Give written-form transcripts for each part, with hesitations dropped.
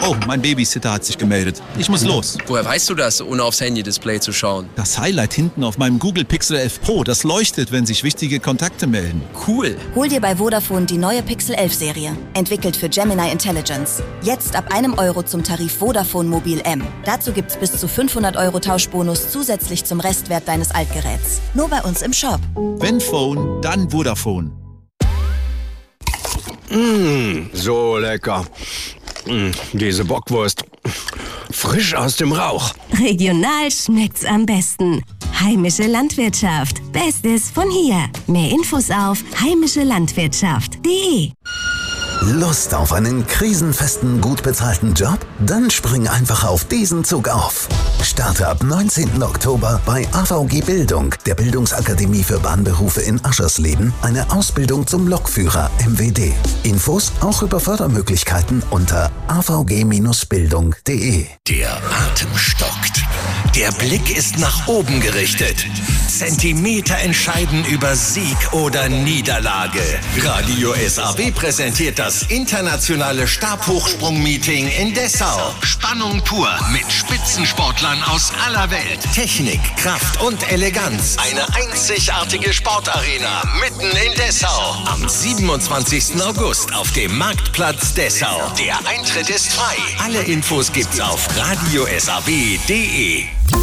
Oh, mein Babysitter hat sich gemeldet. Ich muss los. Woher weißt du das, ohne aufs Handy-Display zu schauen? Das Highlight hinten auf meinem Google Pixel 11 Pro, das leuchtet, wenn sich wichtige Kontakte melden. Cool. Hol dir bei Vodafone die neue Pixel 11 Serie. Entwickelt für Gemini Intelligence. Jetzt ab €1 zum Tarif Vodafone Mobil M. Dazu gibt's bis zu 500 € Tauschbonus zusätzlich zum Restwert deines Altgeräts. Nur bei uns im Shop. Wenn Phone, dann Vodafone. So lecker. Diese Bockwurst. Frisch aus dem Rauch. Regional schmeckt's am besten. Heimische Landwirtschaft. Bestes von hier. Mehr Infos auf heimischelandwirtschaft.de. Lust auf einen krisenfesten, gut bezahlten Job? Dann spring einfach auf diesen Zug auf. Starte ab 19. Oktober bei AVG Bildung, der Bildungsakademie für Bahnberufe in Aschersleben, eine Ausbildung zum Lokführer MWD. Infos auch über Fördermöglichkeiten unter avg-bildung.de. Der Atem stockt. Der Blick ist nach oben gerichtet. Zentimeter entscheiden über Sieg oder Niederlage. Radio SAW präsentiert das internationale Stabhochsprung-Meeting in Dessau. Spannung pur mit Spitzensportlern aus aller Welt. Technik, Kraft und Eleganz. Eine einzigartige Sportarena mitten in Dessau. Am 27. August auf dem Marktplatz Dessau. Der Eintritt ist frei. Alle Infos gibt's auf radiosaw.de.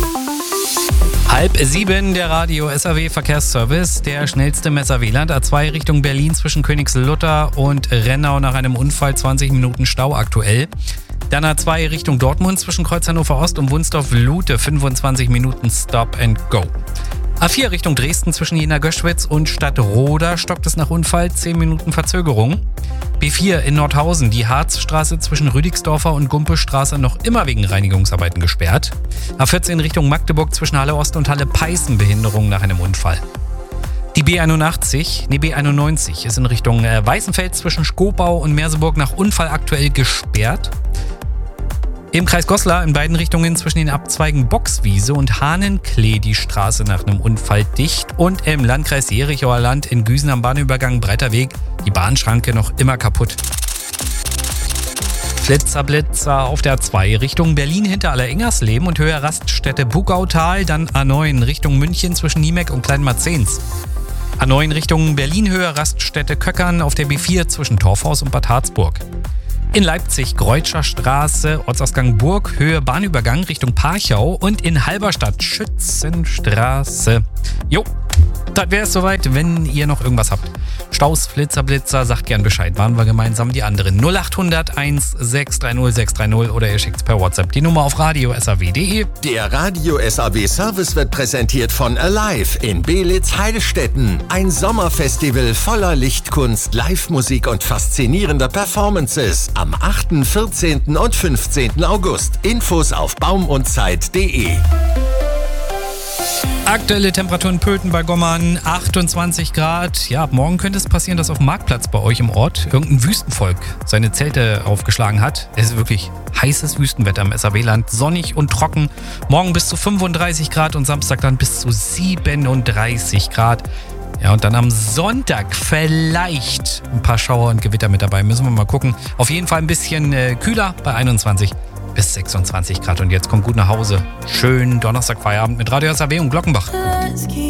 6:30, der Radio SAW Verkehrsservice. Der schnellste im SAW-Land. A2 Richtung Berlin zwischen Königslutter und Rennau nach einem Unfall. 20 Minuten Stau aktuell. Dann A2 Richtung Dortmund zwischen Kreuz Hannover Ost und Wunsdorf-Lute. 25 Minuten Stop and Go. A4 Richtung Dresden zwischen Jena-Göschwitz und Stadtroda stockt es nach Unfall. 10 Minuten Verzögerung. B4 in Nordhausen, die Harzstraße zwischen Rüdigsdorfer und Gumpestraße noch immer wegen Reinigungsarbeiten gesperrt. A14 Richtung Magdeburg zwischen Halle Ost und Halle Peißen, Behinderung nach einem Unfall. Die B91 ist in Richtung Weißenfels zwischen Skopau und Merseburg nach Unfall aktuell gesperrt. Im Kreis Goslar in beiden Richtungen zwischen den Abzweigen Boxwiese und Hahnenklee die Straße nach einem Unfall dicht. Und im Landkreis Jerichower Land in Güsen am Bahnübergang Breiter Weg die Bahnschranke noch immer kaputt. Flitzer auf der A2 Richtung Berlin hinter Allerengernsleben und Höhe Raststätte Bugautal, dann A9 Richtung München zwischen Niemeck und Kleinmarzens. A9 Richtung Berlin Höhe Raststätte Köckern auf der B4 zwischen Torfhaus und Bad Harzburg. In Leipzig Greutscher Straße, Ortsausgang Burg, Höhe Bahnübergang Richtung Parchau und in Halberstadt Schützenstraße. Jo, das wäre es soweit, wenn ihr noch irgendwas habt. Staus, Blitzer, sagt gern Bescheid. Waren wir gemeinsam die anderen. 0800 1630 630 oder ihr schickt's per WhatsApp die Nummer auf radiosaw.de. Der Radio SAW Service wird präsentiert von Alive in Belitz-Heilstätten. Ein Sommerfestival voller Lichtkunst, Live-Musik und faszinierender Performances. Am 8., 14. und 15. August. Infos auf baumundzeit.de. Aktuelle Temperaturen Pöthen bei Gommern, 28 Grad. Ja, ab morgen könnte es passieren, dass auf dem Marktplatz bei euch im Ort irgendein Wüstenvolk seine Zelte aufgeschlagen hat. Es ist wirklich heißes Wüstenwetter im SAW-Land, sonnig und trocken. Morgen bis zu 35 Grad und Samstag dann bis zu 37 Grad. Ja, und dann am Sonntag vielleicht ein paar Schauer und Gewitter mit dabei. Müssen wir mal gucken. Auf jeden Fall ein bisschen kühler bei 21 bis 26 Grad. Und jetzt kommt gut nach Hause. Schönen Donnerstag Feierabend mit Radio SAW und Glockenbach.